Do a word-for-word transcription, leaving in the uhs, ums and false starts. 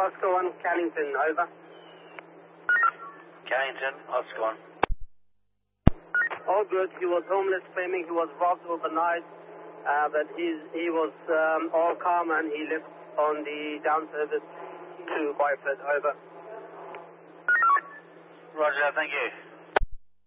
Oscar one, Callington, over. Callington, Oscar one. All good. He was homeless, claiming he was robbed overnight, uh, but he's, he was um, all calm and he left on the down service to Byford, over. Roger, thank you.